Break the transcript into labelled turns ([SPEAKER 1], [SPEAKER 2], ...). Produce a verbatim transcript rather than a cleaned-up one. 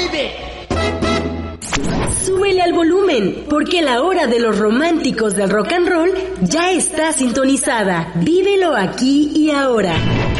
[SPEAKER 1] baby.
[SPEAKER 2] Súbele al volumen, porque la hora de los románticos del rock and roll ya está sintonizada. Vívelo aquí y ahora.